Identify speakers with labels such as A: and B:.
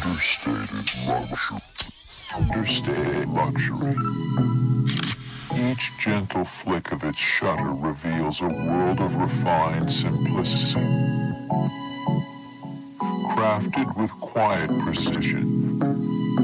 A: Understated luxury. Each gentle flick of its shutter reveals a world of refined simplicity, crafted with quiet precision.